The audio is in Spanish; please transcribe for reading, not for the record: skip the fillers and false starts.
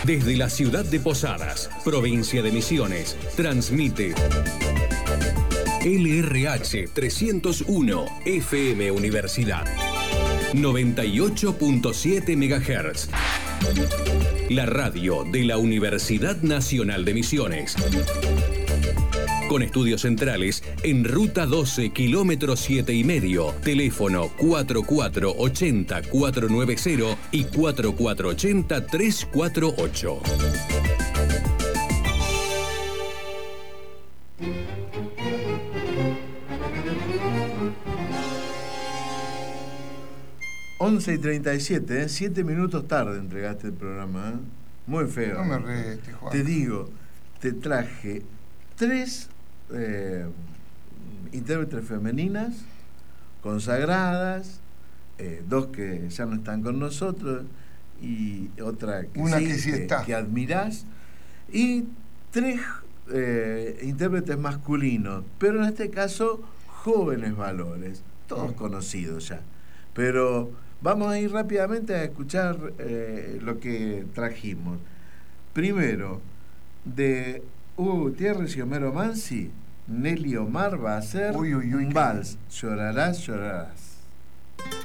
Desde la ciudad de Posadas, provincia de Misiones, transmite LRH 301 FM Universidad 98.7 MHz. La radio de la Universidad Nacional de Misiones. Con estudios centrales en Ruta 12, kilómetro 7,5, teléfono 4480-490 y 4480-348. Once y 37, 7 minutos tarde entregaste el programa, ¿eh? Muy feo. No me restes, Juan. Te digo, te traje 3 intérpretes femeninas consagradas, 2 que ya no están con nosotros y otra que una sí, que sí está, que admirás, y 3 intérpretes masculinos, pero en este caso jóvenes valores, todos conocidos ya. Pero vamos a ir rápidamente a escuchar lo que trajimos. Primero, de Hugo Gutiérrez y Homero Mansi, Nelly Omar va a hacer un vals, Llorarás, llorarás.